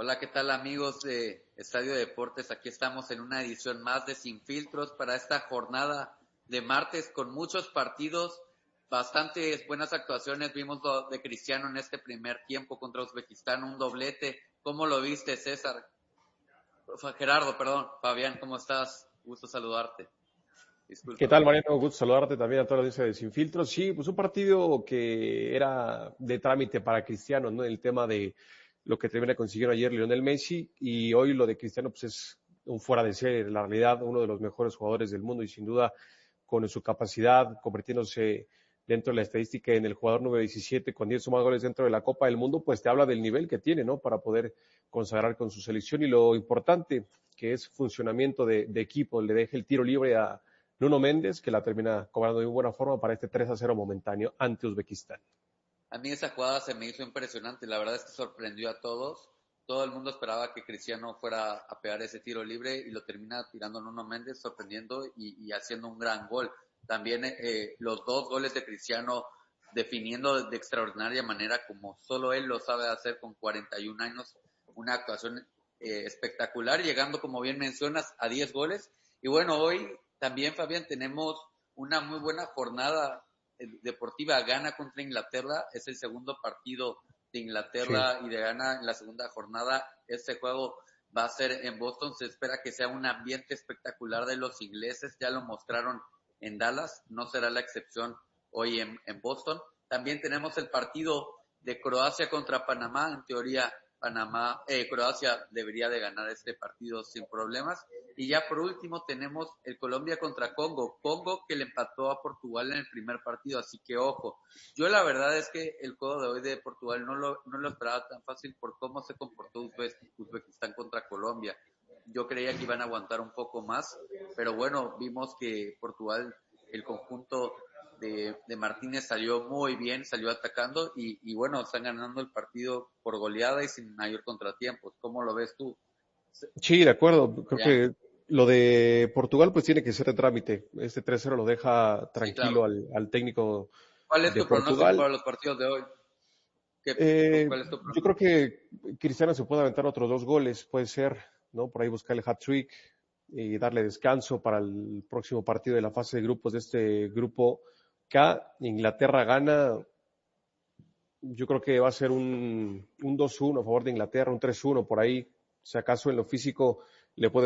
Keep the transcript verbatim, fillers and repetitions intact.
Hola, ¿qué tal amigos de Estadio Deportes? Aquí estamos en una edición más de Sin Filtros para esta jornada de martes con muchos partidos, bastantes buenas actuaciones. Vimos lo de Cristiano en este primer tiempo contra Uzbekistán, un doblete. ¿Cómo lo viste, César? Gerardo, perdón. Fabián, ¿cómo estás? Gusto saludarte. ¿Qué Disculpa. tal, Mariano? Gusto saludarte también a toda la audiencia de Sin Filtros. Sí, pues un partido que era de trámite para Cristiano, ¿no? El tema de lo que termina consiguiendo ayer Lionel Messi, y hoy lo de Cristiano pues es un fuera de serie, en la realidad, uno de los mejores jugadores del mundo y sin duda con su capacidad, convirtiéndose dentro de la estadística en el jugador número diecisiete con diez o más goles dentro de la Copa del Mundo, pues te habla del nivel que tiene, ¿no? Para poder consagrar con su selección y lo importante que es funcionamiento de, de equipo, le deja el tiro libre a Nuno Méndez, que la termina cobrando de muy buena forma para este tres a cero momentáneo ante Uzbekistán. A mí esa jugada se me hizo impresionante, la verdad es que sorprendió a todos. Todo el mundo esperaba que Cristiano fuera a pegar ese tiro libre y lo termina tirando Nuno Méndez, sorprendiendo y, y haciendo un gran gol. También eh, los dos goles de Cristiano definiendo de extraordinaria manera, como solo él lo sabe hacer con cuarenta y un años, una actuación eh, espectacular, llegando, como bien mencionas, a diez goles. Y bueno, hoy también, Fabián, tenemos una muy buena jornada deportiva. Gana contra Inglaterra, es el segundo partido de Sí. Inglaterra y de Ghana en la segunda jornada. Este juego va a ser en Boston, se espera que sea un ambiente espectacular de los ingleses, ya lo mostraron en Dallas, no será la excepción hoy en, en Boston. También tenemos el partido de Croacia contra Panamá, en teoría Panamá, eh, Croacia debería de ganar este partido sin problemas. Y ya por último tenemos el Colombia contra Congo. Congo que le empató a Portugal en el primer partido, así que ojo. Yo la verdad es que el juego de hoy de Portugal no lo, no lo esperaba tan fácil por cómo se comportó Uzbekistán contra Colombia. Yo creía que iban a aguantar un poco más, pero bueno, vimos que Portugal, el conjunto de, de Martínez salió muy bien, salió atacando y, y bueno, están ganando el partido por goleada y sin mayor contratiempos. ¿Cómo lo ves tú? Sí, de acuerdo. Creo Fabián. que lo de Portugal pues tiene que ser de trámite. Este tres cero lo deja Sí, tranquilo claro. al, al técnico ¿Cuál es de tu pronóstico Portugal. para los partidos de hoy? ¿Qué, Eh, ¿Cuál es tu yo creo pronóstico? que Cristiano se puede aventar otros dos goles, puede ser, ¿no? Por ahí buscar el hat-trick y darle descanso para el próximo partido de la fase de grupos de este grupo K. Inglaterra gana, yo creo que va a ser un, un dos uno a favor de Inglaterra, un tres uno por ahí. Si acaso en lo físico le puede